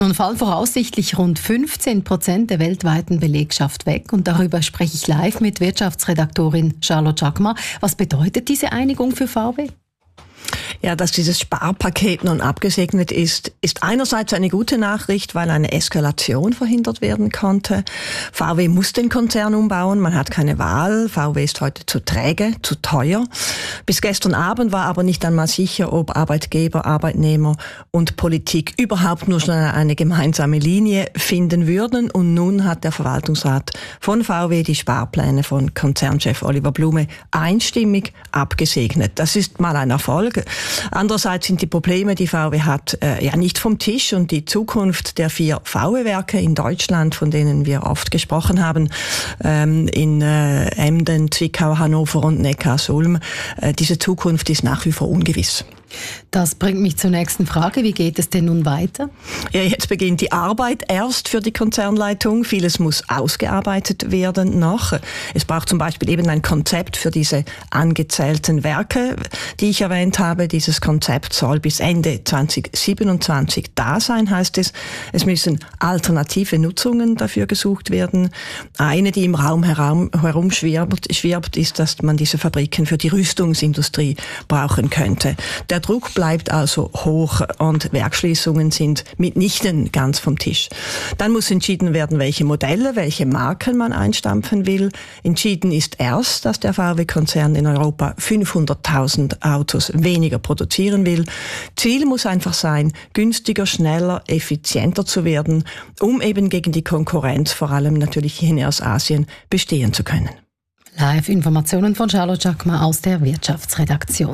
Nun fallen voraussichtlich rund 15% der weltweiten Belegschaft weg. Und darüber spreche ich live mit Wirtschaftsredaktorin Charlotte Jacquemart. Was bedeutet diese Einigung für VW? Ja, dass dieses Sparpaket nun abgesegnet ist einerseits eine gute Nachricht, weil eine Eskalation verhindert werden konnte. VW muss den Konzern umbauen, man hat keine Wahl. VW ist heute zu träge, zu teuer. Bis gestern Abend war aber nicht einmal sicher, ob Arbeitgeber, Arbeitnehmer und Politik überhaupt nur schon eine gemeinsame Linie finden würden. Und nun hat der Verwaltungsrat von VW die Sparpläne von Konzernchef Oliver Blume einstimmig abgesegnet. Das ist mal ein Erfolg. Andererseits sind die Probleme, die VW hat, nicht vom Tisch, und die Zukunft der 4 VW-Werke in Deutschland, von denen wir oft gesprochen haben, in Emden, Zwickau, Hannover und Neckarsulm, diese Zukunft ist nach wie vor ungewiss. Das bringt mich zur nächsten Frage. Wie geht es denn nun weiter? Ja, jetzt beginnt die Arbeit erst für die Konzernleitung. Vieles muss ausgearbeitet werden noch. Es braucht zum Beispiel eben ein Konzept für diese angezählten Werke, die ich erwähnt habe. Dieses Konzept soll bis Ende 2027 da sein, heißt es. Es müssen alternative Nutzungen dafür gesucht werden. Eine, die im Raum herumschwirbt, ist, dass man diese Fabriken für die Rüstungsindustrie brauchen könnte. Der Druck bleibt also hoch und Werksschließungen sind mitnichten ganz vom Tisch. Dann muss entschieden werden, welche Modelle, welche Marken man einstampfen will. Entschieden ist erst, dass der VW-Konzern in Europa 500.000 Autos weniger produzieren will. Ziel muss einfach sein, günstiger, schneller, effizienter zu werden, um eben gegen die Konkurrenz, vor allem natürlich hier aus Asien, bestehen zu können. Live-Informationen von Charlotte Jacquemart aus der Wirtschaftsredaktion.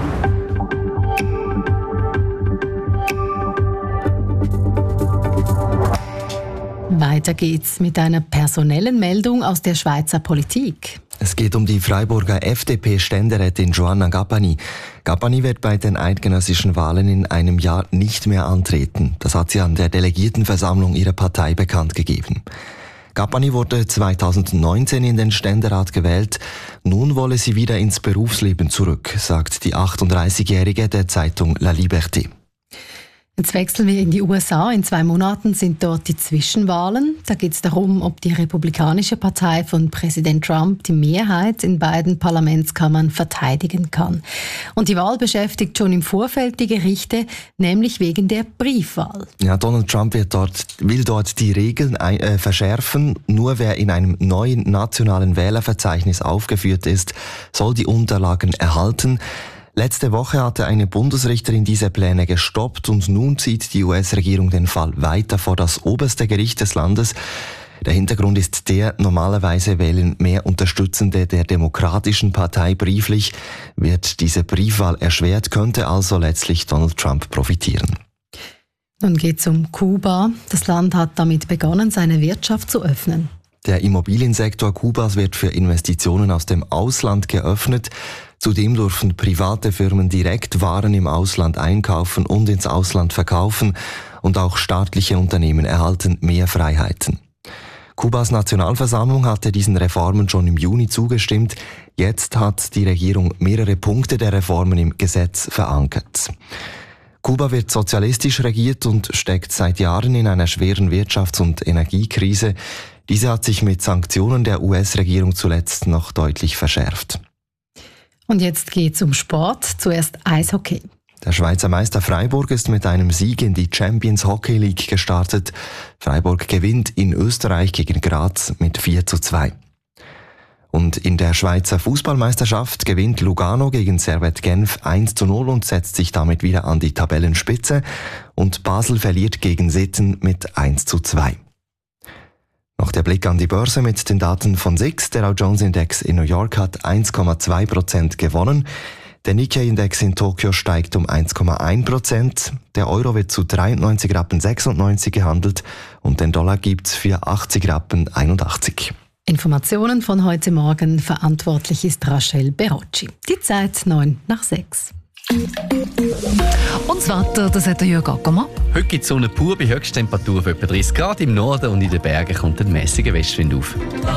Weiter geht's mit einer personellen Meldung aus der Schweizer Politik. Es geht um die Freiburger FDP-Ständerätin Joanna Gabbani. Gabbani wird bei den eidgenössischen Wahlen in einem Jahr nicht mehr antreten. Das hat sie an der Delegiertenversammlung ihrer Partei bekannt gegeben. Gabbani wurde 2019 in den Ständerat gewählt. Nun wolle sie wieder ins Berufsleben zurück, sagt die 38-Jährige der Zeitung La Liberté. Jetzt wechseln wir in die USA. In 2 Monaten sind dort die Zwischenwahlen. Da geht es darum, ob die Republikanische Partei von Präsident Trump die Mehrheit in beiden Parlamentskammern verteidigen kann. Und die Wahl beschäftigt schon im Vorfeld die Gerichte, nämlich wegen der Briefwahl. Ja, Donald Trump will dort die Regeln verschärfen. Nur wer in einem neuen nationalen Wählerverzeichnis aufgeführt ist, soll die Unterlagen erhalten. Letzte Woche hatte eine Bundesrichterin diese Pläne gestoppt und nun zieht die US-Regierung den Fall weiter vor das oberste Gericht des Landes. Der Hintergrund ist der, normalerweise wählen mehr Unterstützende der Demokratischen Partei brieflich. Wird diese Briefwahl erschwert, könnte also letztlich Donald Trump profitieren. Nun geht es um Kuba. Das Land hat damit begonnen, seine Wirtschaft zu öffnen. Der Immobiliensektor Kubas wird für Investitionen aus dem Ausland geöffnet. Zudem dürfen private Firmen direkt Waren im Ausland einkaufen und ins Ausland verkaufen. Und auch staatliche Unternehmen erhalten mehr Freiheiten. Kubas Nationalversammlung hatte diesen Reformen schon im Juni zugestimmt. Jetzt hat die Regierung mehrere Punkte der Reformen im Gesetz verankert. Kuba wird sozialistisch regiert und steckt seit Jahren in einer schweren Wirtschafts- und Energiekrise. Diese hat sich mit Sanktionen der US-Regierung zuletzt noch deutlich verschärft. Und jetzt geht's um Sport. Zuerst Eishockey. Der Schweizer Meister Freiburg ist mit einem Sieg in die Champions Hockey League gestartet. Freiburg gewinnt in Österreich gegen Graz mit 4:2. Und in der Schweizer Fußballmeisterschaft gewinnt Lugano gegen Servette Genf 1:0 und setzt sich damit wieder an die Tabellenspitze. Und Basel verliert gegen Sitten mit 1:2. Noch der Blick an die Börse mit den Daten von SIX. Der Dow Jones Index in New York hat 1,2% gewonnen. Der Nikkei-Index in Tokio steigt um 1,1%. Der Euro wird zu 93,96 Rappen gehandelt und den Dollar gibt's für 80,81 Rappen. Informationen von heute Morgen. Verantwortlich ist Rachel Berocci. Die Zeit 5:09. Und das Wetter, das hat der Jürg Ackermann. Heute gibt es Sonne pur bei Höchsttemperatur von etwa 30 Grad im Norden und in den Bergen kommt ein mäßiger Westwind auf.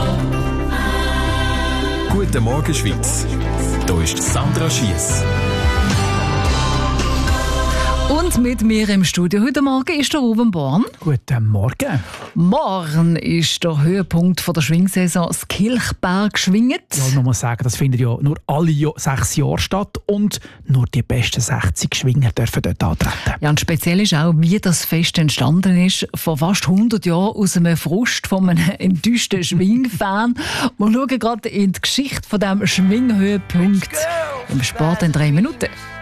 Guten Morgen, Schweiz. Hier ist Sandra Schiess. Und Und mit mir im Studio heute Morgen ist der Ruben Born. Guten Morgen. Morgen ist der Höhepunkt der Schwingsaison das Kilchberg schwinget. Ja, man muss sagen, das findet ja nur alle 6 Jahre statt und nur die besten 60 Schwinger dürfen dort antreten. Ja, und speziell ist auch, wie das Fest entstanden ist. Vor fast 100 Jahren aus einem Frust von einem enttäuschten Schwingfan. Wir schauen gerade in die Geschichte von diesem Schwinghöhepunkt im Sport in 3 Minuten.